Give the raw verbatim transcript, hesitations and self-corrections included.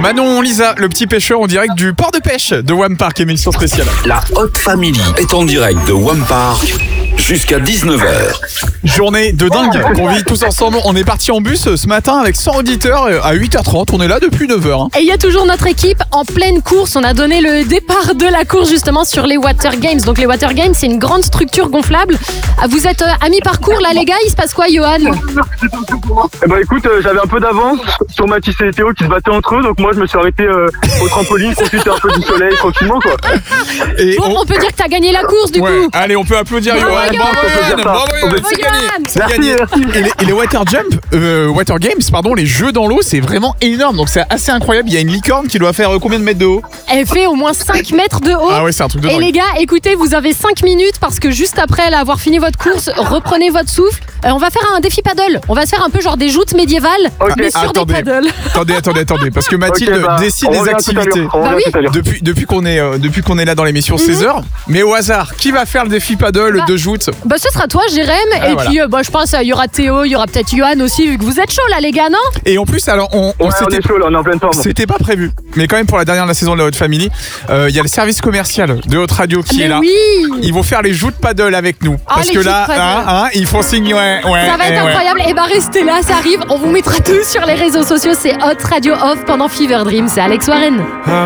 Manon, Lisa, le petit pêcheur en direct du port de pêche de Wampar, émission spéciale. La Haute Family est en direct de Wampar jusqu'à dix-neuf heures. Journée de dingue qu'on vit tous ensemble. On est parti en bus ce matin avec cent auditeurs à huit heures trente. On est là depuis neuf heures. Hein. Et il y a toujours notre équipe en pleine course. On a donné le départ de la course justement sur les Water Games. Donc les Water Games, c'est une grande structure gonflable. Vous êtes à mi-parcours là les gars, il se passe quoi Johan? Eh ben écoute, euh, j'avais un peu d'avance sur Mathis et Théo qui se battaient entre eux, donc moi je me suis arrêté euh, au trampoline, profiter un peu du soleil tranquillement quoi. Et Bon, on... on peut dire que t'as gagné la course du Ouais. coup. Allez, on peut applaudir Bravo, Johan. Johan. Bravo, Johan. Bravo, Johan. Bravo, C'est gagné. Johan. C'est Merci, gagné. merci. Et les, et les Water Jump, euh, Water Games, pardon, les jeux dans l'eau, c'est vraiment énorme. Donc c'est assez incroyable. Il y a une licorne qui doit faire euh, combien de mètres de haut? Elle fait au moins cinq mètres de haut. Ah ouais, c'est un truc de Et dingue. les gars, écoutez, vous avez cinq minutes parce que juste après avoir fini votre course, reprenez votre souffle. Euh, on va faire un défi paddle. On va se faire un peu genre des joutes médiévales, mais Ah, sur attendez. des paddles. Attendez, attendez, attendez, parce que Mathilde Ok, bah, décide on des revient tout à activités. l'heure, on Bah revient oui. tout à l'heure. Depuis, depuis qu'on est, euh, depuis qu'on est là dans l'émission seize heures, mais au hasard, qui va faire le défi paddle Bah, de joute? Bah ce sera toi Jérém. Ah, et voilà. puis euh, bah, je pense il y aura Théo, il y aura peut-être Johan aussi vu que vous êtes chaud là les gars, non? Et en plus, alors, on, on Ouais, on s'était est chaud là, on est en pleine forme. C'était pas prévu, mais quand même pour la dernière de la saison de la Haute Family, euh, il y a le service commercial de Haute Radio qui Mais est là. oui. Ils vont faire les joutes paddle avec nous, Ah, parce que les là, joutes paddle. hein, hein, ils font signe, ouais, ouais. Ça va être eh ouais. incroyable. Et bah restez là, ça arrive. On vous mettra tout sur les réseaux sociaux. C'est Hot Radio Off pendant Fever Dream. C'est Alex Warren.